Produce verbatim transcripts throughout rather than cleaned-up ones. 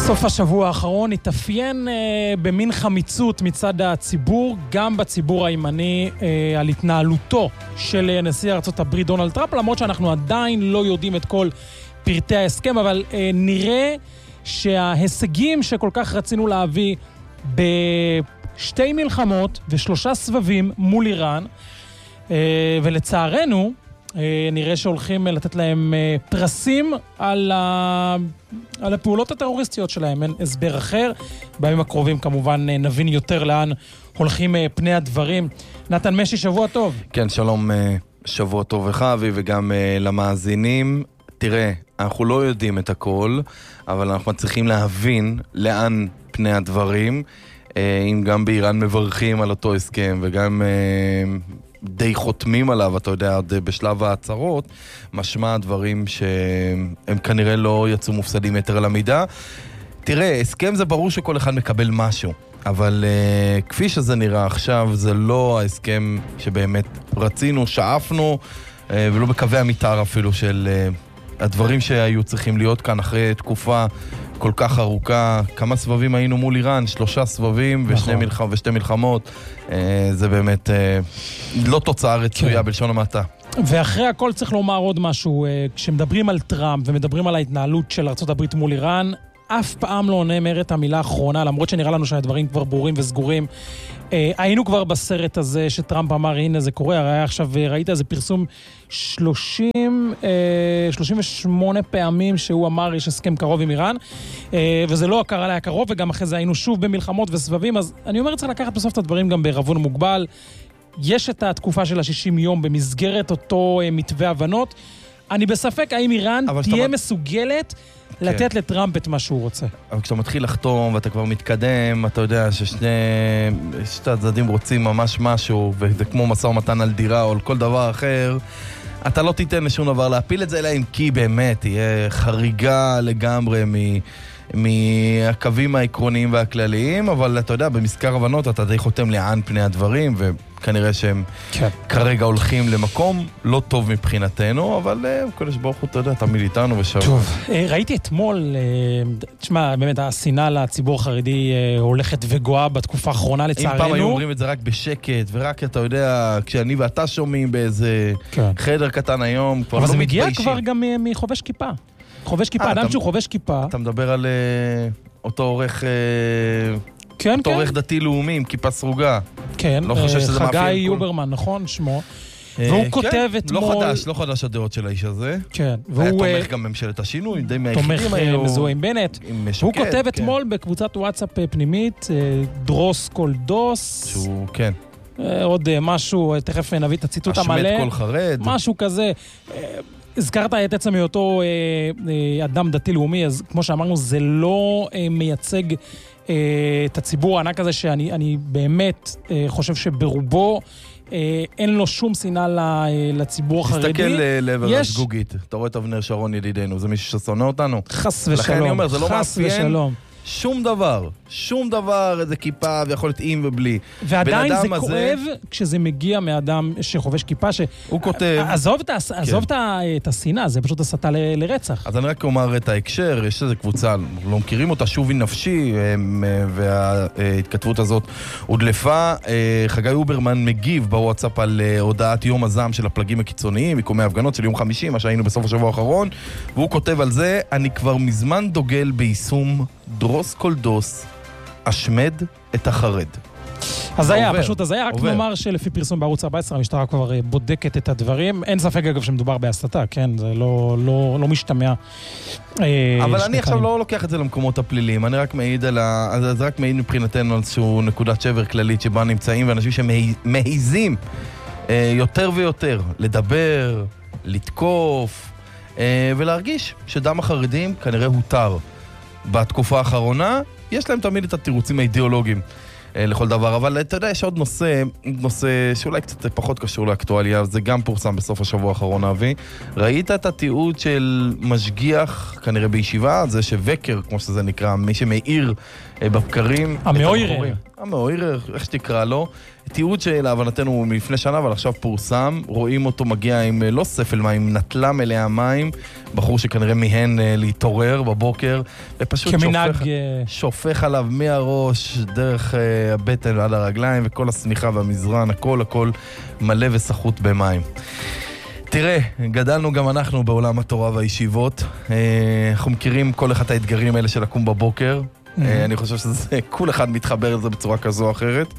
סוף השבוע האחרון התאפיין אה, במין חמיצות מצד הציבור, גם בציבור הימני, אה, על התנהלותו של נשיא ארצות הברית דונלד טראמפ, למרות שאנחנו עדיין לא יודעים את כל פרטי ההסכם, אבל אה, נראה שההישגים שכל כך רצינו להביא בשתי מלחמות ושלושה סבבים מול איראן, אה, ולצערנו, נראה שהולכים לתת להם פרסים על, ה... על הפעולות הטרוריסטיות שלהם. אין הסבר אחר. בימים הקרובים כמובן נבין יותר לאן הולכים פני הדברים. נתן משי, שבוע טוב. כן, שלום, שבוע טוב לך אבי, וגם למאזינים. תראה, אנחנו לא יודעים את הכל, אבל אנחנו צריכים להבין לאן פני הדברים. אם גם באיראן מברכים על אותו הסכם וגם די חותמים עליו, אתה יודע, עוד בשלב ההצהרות, משמע דברים שהם כנראה לא יצאו מופסדים יותר על המידה. תראה, הסכם זה ברור שכל אחד מקבל משהו, אבל uh, כפי שזה נראה עכשיו, זה לא ההסכם שבאמת רצינו, שאפנו, uh, ולא בקווי המתאר אפילו של uh, הדברים שהיו צריכים להיות כאן אחרי תקופה כל כך ארוכה. כמה סבבים היינו מול איראן? שלושה סבבים ושני מלח... ושתי מלחמות. אה, זה באמת אה, לא תוצאה רצויה כן. בלשון המעטה. ואחרי הכל צריך לומר עוד משהו. אה, כשמדברים על טראמפ ומדברים על ההתנהלות של ארצות הברית מול איראן, אף פעם לא נאמרת המילה האחרונה, למרות שנראה לנו שהדברים כבר ברורים וסגורים. אה, היינו כבר בסרט הזה שטראמפ אמר, הנה זה קורה, הרי עכשיו ראית איזה פרסום שלושים, אה, שלושים ושמונה פעמים שהוא אמר יש הסכם קרוב עם איראן, אה, וזה לא קרה לה קרוב, וגם אחרי זה היינו שוב במלחמות וסבבים, אז אני אומר, צריך לקחת בסוף את הדברים גם בערבון מוגבל. יש את התקופה של ה-שישים יום במסגרת אותו אה, מתווה הבנות. אני בספק האם איראן תהיה מת... מסוגלת כן. לתת לטראמפ את מה שהוא רוצה. אבל כשאתה מתחיל לחתום ואתה כבר מתקדם, אתה יודע ששני שתי הצדדים רוצים ממש משהו, וזה כמו משא ומתן על דירה או על כל דבר אחר, אתה לא תיתן לשום דבר להפיל את זה, אלא אם כי באמת תהיה חריגה לגמרי מ... מהקווים העקרוניים והכלליים, אבל אתה יודע, במזכר הבנות אתה די חותם לאן פני הדברים, וכנראה שהם כן. כרגע הולכים למקום לא טוב מבחינתנו, אבל קודש ברוך הוא, אתה יודע, תמיד איתנו ושבוע. טוב, ראיתי אתמול, תשמע, באמת השנאה לציבור החרדי הולכת וגואה בתקופה האחרונה לצערנו. אם פעם היו אומרים את זה רק בשקט, ורק אתה יודע, כשאני ואתה שומעים באיזה כן. חדר קטן היום, כבר לא מתביישים. אבל זה מגיע כבר גם מחובש כיפה. חובש כיפה, אדם שהוא חובש כיפה. אתה מדבר על אותו עורך כן, אותו כן. עורך דתי לאומי עם כיפה סרוגה. כן, לא חושב שזה מאפיין. חגי יוברמן, נכון, שמו. והוא כותב אתמול... לא חדש, לא חדש הדעות של האיש הזה. כן. והוא תומך גם ממשלת השינוי, די מהיחידים היו... תומך מזוהה עם בנט. והוא כותב אתמול בקבוצת וואטסאפ פנימית, דרוס כל דוס. שהוא, כן. עוד משהו, תכף נביא את הציטוט המלא. השמט כל חרד. משהו כזה. הזכרת את עצם מאותו אדם דתי לאומי, אז כמו שאמרנו, זה לא מייצג את הציבור הענק הזה, שאני אני באמת חושב שברובו אין לו שום שנאה לציבור החרדי. תסתכל לעבר הסגוגית, אתה רואה את אבנר שרון ידידנו, זה מישהו ששונא אותנו? חס ושלום. לכן אני אומר, זה לא חס ושלום. שום דבר, שום דבר, איזה כיפה, ויכול להיות עם ובלי. ועדיין זה הזה... כואב כשזה מגיע מאדם שחובש כיפה, ש... הוא כותב... עזוב, את, כן. עזוב את, את השנאה, זה פשוט הסתה ל... לרצח. אז אני רק אומר את ההקשר, יש איזו קבוצה, לא מכירים אותה, שובי נפשי, וההתכתבות הזאת הודלפה. חגי יוברמן מגיב בוואטסאפ על הודעת יום הזעם של הפלגים הקיצוניים, מקומי ההפגנות של יום חמישי, מה שהיינו בסוף השבוע האחרון, והוא כותב על זה, אני כבר מזמן דוגל ביישום דרוס כל דוס, אשמד את החרד. אז היה, פשוט אז היה, רק נאמר שלפי פרסום בערוץ ארבע עשרה, המשטרה כבר בודקת את הדברים. אין ספק אגב שמדובר בהסתה, כן? זה לא, לא, לא משתמע. אבל אני עכשיו לא לוקח את זה למקומות הפליליים. אני רק מעיד על ה... אז רק מעיד מבחינתנו על איזשהו נקודת שבר כללית שבה נמצאים, ואנשים שמעיזים יותר ויותר לדבר, לתקוף, ולהרגיש שדם החרדים כנראה הותר. בתקופה האחרונה, יש להם תמיד את התירוצים האידיאולוגיים אה, לכל דבר, אבל אתה יודע, יש עוד נושא, נושא שאולי קצת פחות קשור לאקטואליה, זה גם פורסם בסוף השבוע האחרון, אבי. ראית את התיעוד של משגיח, כנראה בישיבה, זה שווקר, כמו שזה נקרא, מי שמאיר אה, בבקרים. המאוירר. המאוירר, איך שתקרא לו, תיעוד שלהבנתנו מלפני שנה, אבל עכשיו פורסם, רואים אותו מגיע עם לא ספל מים, נטלה מלאה מים, בחור שכנראה מיהן להתעורר בבוקר, ופשוט כמנהג... שופך, שופך עליו מהראש, דרך הבטן עד הרגליים, וכל הסמיכה והמזרן, הכל הכל מלא וסחוט במים. תראה, גדלנו גם אנחנו בעולם התורה והישיבות, אנחנו מכירים כל אחד האתגרים האלה של לקום בבוקר, אני חושב שזה, כל אחד מתחבר לזה בצורה כזו או אחרת.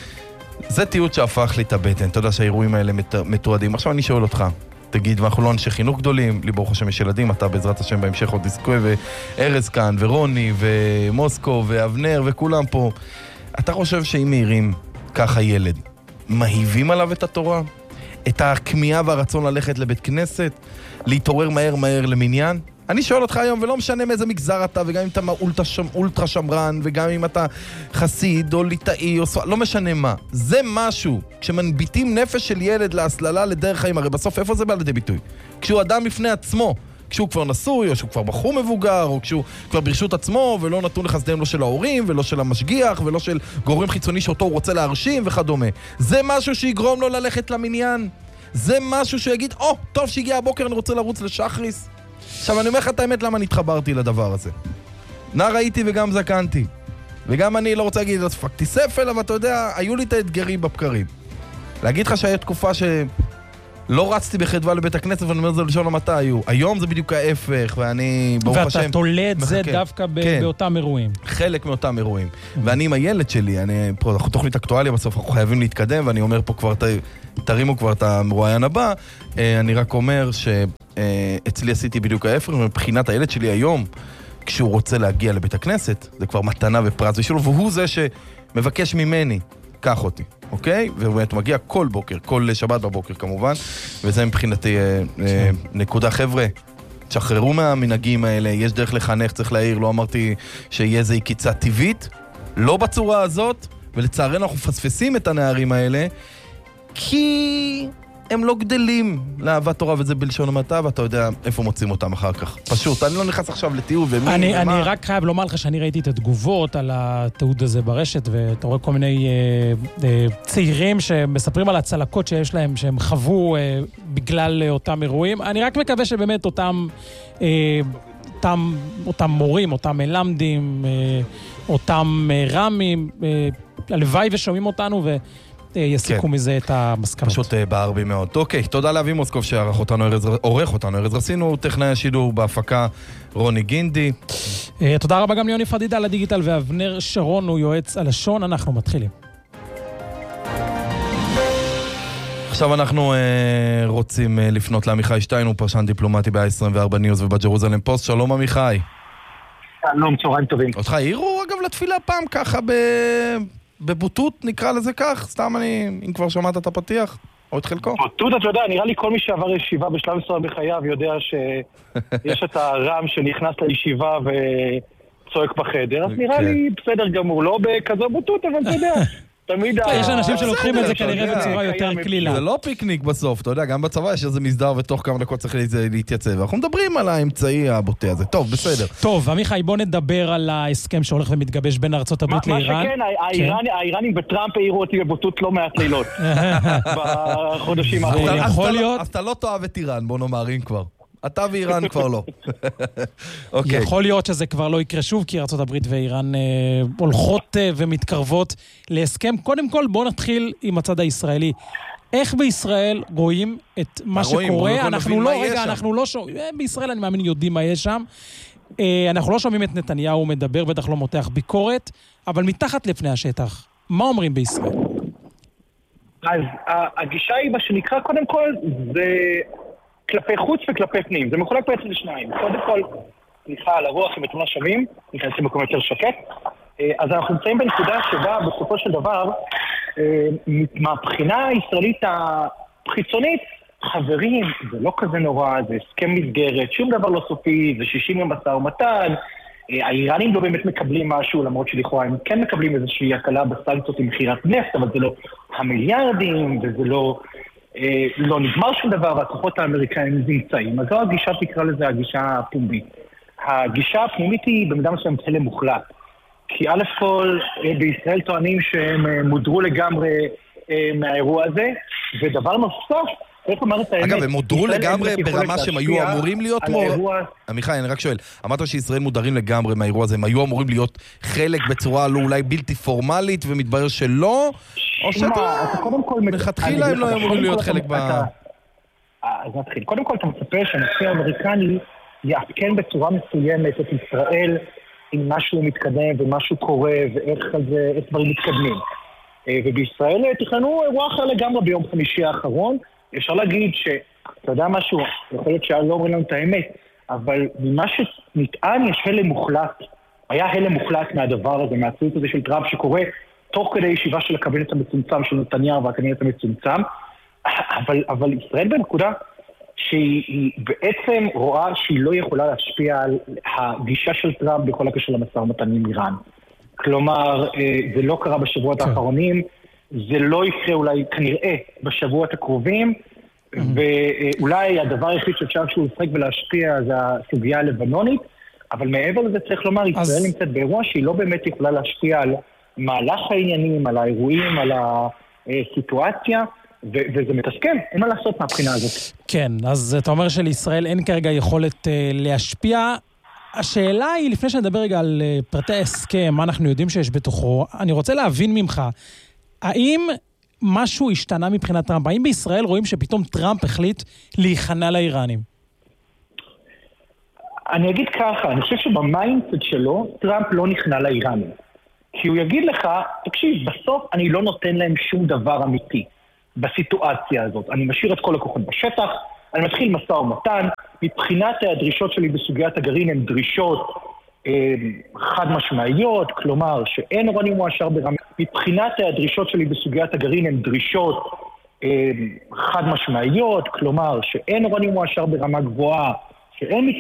זה תיעוד שהפך לי את הבטן, אתה יודע שהאירועים האלה מתועדים. עכשיו אני שואל אותך, תגיד, ואנחנו לא אנשי חינוך גדולים, לי ברוך השם יש ילדים, אתה בעזרת השם בהמשך עוד תזכוי, וארז כאן, ורוני, ומוסקו, ואבנר, וכולם פה. אתה חושב שאם מהירים ככה ילד, מהיבים עליו את התורה? את הכמיהה והרצון ללכת לבית כנסת? להתעורר מהר מהר למניין? אני שואל אותך היום, ולא משנה מאיזה מגזר אתה, וגם אם אתה אולטרה, שם, אולטרה שמרן, וגם אם אתה חסיד או ליטאי, או לא משנה מה. זה משהו, כשמנביטים נפש של ילד להסללה לדרך חיים, הרי בסוף איפה זה בא לידי ביטוי? כשהוא אדם לפני עצמו, כשהוא כבר נשוי, או שהוא כבר בחור מבוגר, או כשהוא כבר ברשות עצמו, ולא נתון לחסדיהם לא של ההורים, ולא של המשגיח, ולא של גורם חיצוני שאותו הוא רוצה להרשים, וכדומה. זה משהו שיגרום לו ללכת למניין. זה משהו שיגיד, או, טוב שהגיע הבוקר, אני רוצה לרוץ לשחריס. עכשיו אני אומר לך את האמת למה נתחברתי לדבר הזה. נער הייתי וגם זקנתי. וגם אני לא רוצה להגיד, פקתי ספל, אבל אתה יודע, היו לי את האתגרים בבקרים. להגיד לך שהיה תקופה שלא רצתי בחדווה לבית הכנסת, ואני אומר את זה לשון המעטה, היו. היום זה בדיוק ההפך, ואני, ברוך השם... ואתה תולד זה דווקא כן. באותם אירועים. חלק מאותם אירועים. ואני עם הילד שלי, אני, פה, אנחנו תוכנית אקטואליה בסוף, אנחנו חייבים להתקדם, ואני אומר פה כבר, ת, תרימו כבר את המרואיין הבא, אני רק אומר ש... אצלי עשיתי בדיוק ההפך, מבחינת הילד שלי היום, כשהוא רוצה להגיע לבית הכנסת, זה כבר מתנה ופרס בשבילו, והוא זה שמבקש ממני, קח אותי, אוקיי? והוא מגיע כל בוקר, כל שבת בבוקר כמובן, וזה מבחינתי נקודה. חבר'ה, תשחררו מהמנהגים האלה, יש דרך לחנך, צריך להעיר, לא אמרתי שיהיה איזו קיצה טבעית, לא בצורה הזאת, ולצערנו אנחנו מפספסים את הנערים האלה, כי... הם לא גדלים לאהבת תורה, וזה בלשון המעטה, ואתה יודע איפה מוצאים אותם אחר כך. פשוט, אני לא נכנס עכשיו לתיעוד ומי אני, ומה. אני רק חייב לומר לך שאני ראיתי את התגובות על התיעוד הזה ברשת, ואתה רואה כל מיני אה, אה, צעירים שמספרים על הצלקות שיש להם, שהם חוו אה, בגלל אה, אותם אירועים. אני רק מקווה שבאמת אותם, אה, אותם, אותם מורים, אותם מלמדים, אה, אותם אה, רמים, אה, הלוואי ושומעים אותנו ו... יסיקו מזה את המסקנות. פשוט בער בי מאוד. אוקיי, תודה לאבי מוסקוב שערך אותנו, עורך אותנו, ארז רסינו, טכנאי השידור בהפקה רוני גינדי. תודה רבה גם ליוני פדידה על הדיגיטל, ואבנר שרון הוא יועץ הלשון. אנחנו מתחילים. עכשיו אנחנו רוצים לפנות לעמיחי שטיין, הוא פרשן דיפלומטי ב-עשרים וארבע ניוז ובג'רוזלם פוסט. שלום עמיחי. שלום, צהריים טובים. אותך העירו אגב לתפילה פעם ככה ב... בבוטות נקרא לזה כך? סתם אני, אם כבר שמעת את הפתיח, או את חלקו? בוטות, אתה יודע, נראה לי כל מי שעבר ישיבה בשלב מסוים בחייו יודע שיש את הרם שנכנס לישיבה וצועק בחדר, אז נראה לי בסדר גמור, לא בכזו בוטות, אבל אתה יודע, תמיד... יש אנשים שלוקחים את זה כנראה בצורה יותר כלילה. זה לא פיקניק בסוף, אתה יודע, גם בצבא יש איזה מסדר ותוך כמה דקות צריך להתייצב. אנחנו מדברים על האמצעי הבוטה הזה. טוב, בסדר. טוב, עמיחי, בוא נדבר על ההסכם שהולך ומתגבש בין ארצות הברית לאיראן. מה שכן, האיראנים בטראמפ העירו אותי בבוטות לא מעט לילות. בחודשים האחרונים. אז אתה לא תאהב את איראן, בוא נאמר, אם כבר. אתה ואיראן כבר לא. יכול להיות שזה כבר לא יקרה שוב, כי ארצות הברית ואיראן הולכות ומתקרבות להסכם. קודם כל, בואו נתחיל עם הצד הישראלי. איך בישראל רואים את מה שקורה? אנחנו לא, רגע, אנחנו לא שומעים, בישראל אני מאמין יודעים מה יש שם. אנחנו לא שומעים את נתניהו מדבר, בטח לא מותח ביקורת, אבל מתחת לפני השטח, מה אומרים בישראל? אז הגישה היא מה שנקרא, קודם כל, זה... כלפי חוץ וכלפי פנים. זה מחולק בעצם לשניים. קודם כל, סליחה על הרוח, אם אתם לא שומעים, נכנסים מקום יותר שקט. אז אנחנו נמצאים בנקודה שבה, בסופו של דבר, מהבחינה הישראלית החיצונית, חברים, זה לא כזה נורא, זה הסכם מסגרת, שום דבר לא סופי, זה שישים יום משא ומתן, האיראנים לא באמת מקבלים משהו, למרות שלכאורה הם כן מקבלים איזושהי הקלה בסנקציות עם מחירת נפט, אבל זה לא המיליארדים, וזה לא... לא נגמר שום דבר, והכוחות האמריקאים נמצאים. אז זו הגישה, תקרא לזה הגישה הפומבית. הגישה הפנימית היא במידה מסוים תלם מוחלט. כי א' כל בישראל טוענים שהם מודרו לגמרי אה, מהאירוע הזה. ודבר נוסף, איך אומר את האמת? אגב, הם מודרו לגמרי ברמה שהם היו אמורים להיות מור... עמיחי, אני רק שואל, אמרת שישראל מודרים לגמרי מהאירוע הזה, הם היו אמורים להיות חלק בצורה לא אולי בלתי פורמלית, ומתברר שלא, או שאתה מלכתחילה הם לא אמורים להיות חלק ב... אז נתחיל. קודם כל אתה מצפה שהנשיא האמריקני יעדכן בצורה מסוימת את ישראל עם משהו מתקדם ומשהו קורה ואיך זה, איך דברים מתקדמים. ובישראל תכננו אירוע אחר לגמרי ביום חמישי האחרון. אפשר להגיד שאתה יודע משהו, יכול להיות שלא אומרים לנו את האמת, אבל ממה שנטען יש הלם מוחלט, היה הלם מוחלט מהדבר הזה, מהציוץ הזה של טראמפ שקורה תוך כדי ישיבה של הקבינט המצומצם של נתניהו והקבינט המצומצם, אבל, אבל ישראל בנקודה שהיא בעצם רואה שהיא לא יכולה להשפיע על הגישה של טראמפ בכל הקשר למשא ומתן עם איראן. כלומר, זה לא קרה בשבועות האחרונים, זה לא יקרה אולי כנראה בשבועות הקרובים, ואולי הדבר היחיד שאפשר שהוא ישחק ולהשפיע זה הסוגיה הלבנונית, אבל מעבר לזה צריך לומר, ישראל נמצאת באירוע שהיא לא באמת יכולה להשפיע על מהלך העניינים, על האירועים, על הסיטואציה, וזה מתסכל, אין מה לעשות מהבחינה הזאת. כן, אז אתה אומר שלישראל אין כרגע יכולת להשפיע. השאלה היא, לפני שנדבר רגע על פרטי ההסכם, מה אנחנו יודעים שיש בתוכו, אני רוצה להבין ממך, האם משהו השתנה מבחינת טראמפ? האם בישראל רואים שפתאום טראמפ החליט להיכנע לאיראנים? אני אגיד ככה, אני חושב שבמיינדסט שלו, טראמפ לא נכנע לאיראנים. כי הוא יגיד לך, תקשיב, בסוף אני לא נותן להם שום דבר אמיתי בסיטואציה הזאת. אני משאיר את כל הכוחות בשטח, אני מתחיל משא ומתן, מבחינת הדרישות שלי בסוגיית הגרעין הן דרישות אה, חד משמעיות, כלומר שאין אורניום מועשר ברמה, מבחינת הדרישות שלי בסוגיית הגרעין הן דרישות אה, חד משמעיות, כלומר שאין אורניום מועשר ברמה גבוהה, שאין